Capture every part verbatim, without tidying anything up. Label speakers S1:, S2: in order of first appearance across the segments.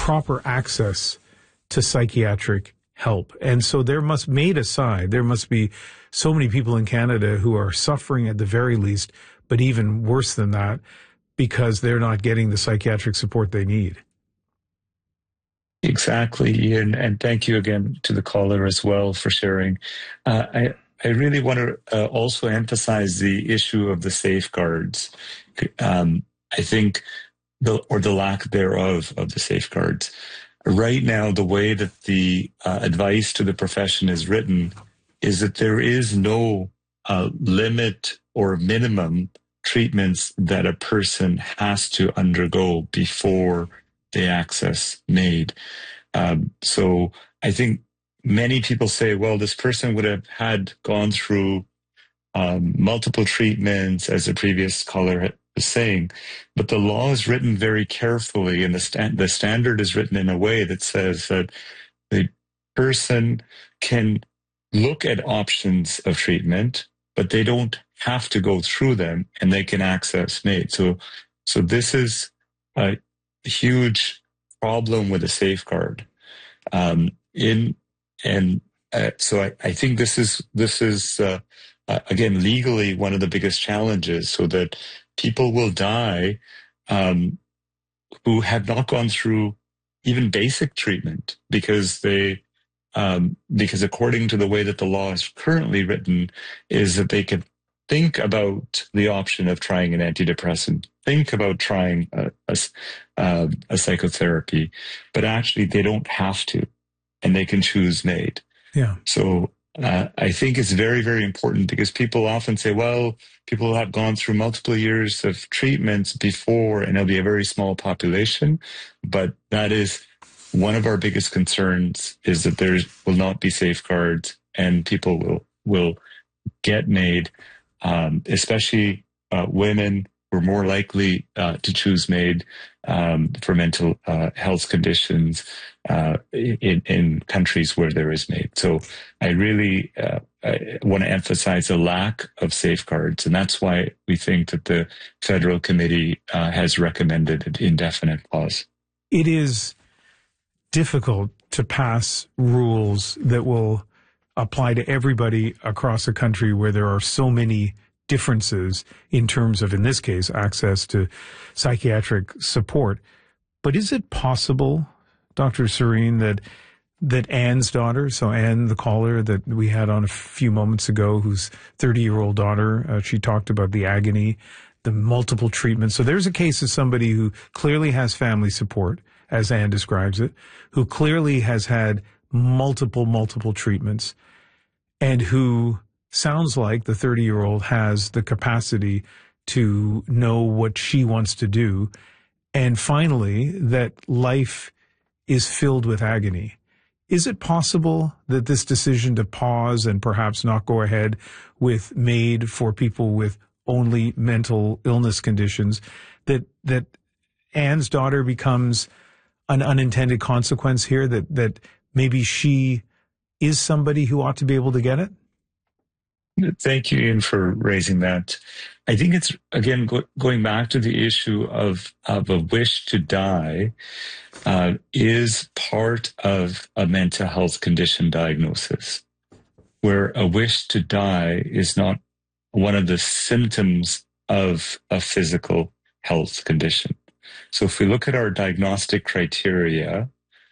S1: proper access to psychiatric help. And so there must, made aside, there must be so many people in Canada who are suffering at the very least, but even worse than that, because they're not getting the psychiatric support they need.
S2: Exactly, Ian, and thank you again to the caller as well for sharing. Uh, I, I really want to uh, also emphasize the issue of the safeguards. Um, I think, the, or the lack thereof of the safeguards. Right now, the way that the uh, advice to the profession is written is that there is no uh, limit or minimum treatments that a person has to undergo before they access MAID. Um, so I think many people say, well, this person would have had gone through um, multiple treatments, as the previous caller was saying, but the law is written very carefully, and the, sta- the standard is written in a way that says that the person can look at options of treatment, but they don't have to go through them, and they can access MAID. So, so this is a huge problem with a safeguard. Um, in and uh, so I, I think this is this is uh, uh, again legally one of the biggest challenges, so that people will die um, who have not gone through even basic treatment because they um, because according to the way that the law is currently written, is that they could think about the option of trying an antidepressant, think about trying a, a, uh, a psychotherapy, but actually they don't have to, and they can choose MAID.
S1: Yeah.
S2: So uh, I think it's very, very important, because people often say, well, people have gone through multiple years of treatments before, and it'll be a very small population. But that is one of our biggest concerns, is that there will not be safeguards, and people will, will get MAID. Um, especially uh, women were more likely uh, to choose MAID um, for mental uh, health conditions uh, in, in countries where there is MAID. So I really uh, I want to emphasize the lack of safeguards, and that's why we think that the federal committee uh, has recommended an indefinite pause.
S1: It is difficult to pass rules that will apply to everybody across a country where there are so many differences in terms of, in this case, access to psychiatric support. But is it possible, Doctor Serene, that that Anne's daughter, so Anne, the caller that we had on a few moments ago, whose thirty-year-old daughter, uh, she talked about the agony, the multiple treatments. So there's a case of somebody who clearly has family support, as Anne describes it, who clearly has had multiple, multiple treatments, and who sounds like the thirty-year-old has the capacity to know what she wants to do, and finally, that life is filled with agony. Is it possible that this decision to pause and perhaps not go ahead with MAID for people with only mental illness conditions, that that Anne's daughter becomes an unintended consequence here, that that maybe she is somebody who ought to be able to get it?
S2: Thank you, Ian, for raising that. I think it's, again, go, going back to the issue of, of a wish to die uh, is part of a mental health condition diagnosis, where a wish to die is not one of the symptoms of a physical health condition. So if we look at our diagnostic criteria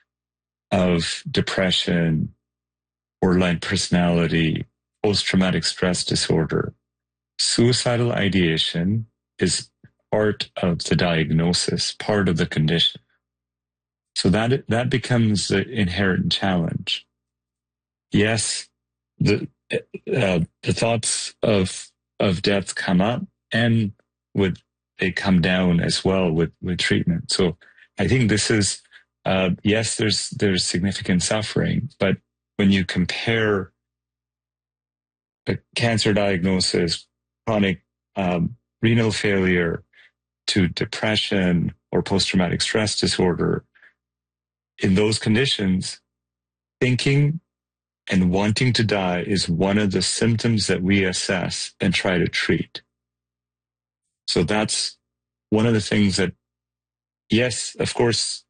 S2: of depression, borderline personality, post-traumatic stress disorder, suicidal ideation is part of the diagnosis, part of the condition. So that that becomes the inherent challenge. Yes, the uh, the thoughts of of death come up, and would they come down as well with with treatment. So I think this is uh, yes, there's there's significant suffering, but when you compare a cancer diagnosis, chronic um, renal failure, to depression or post-traumatic stress disorder, in those conditions, thinking and wanting to die is one of the symptoms that we assess and try to treat. So that's one of the things that, yes, of course,